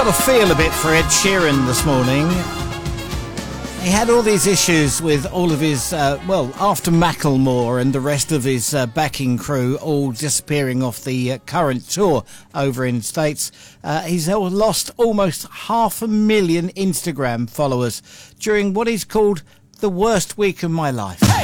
got a feel a bit for Ed Sheeran this morning. He had all these issues with all of his, after Macklemore and the rest of his backing crew all disappearing off the current tour over in the States. He's lost almost 500,000 Instagram followers during what he's called the worst week of my life.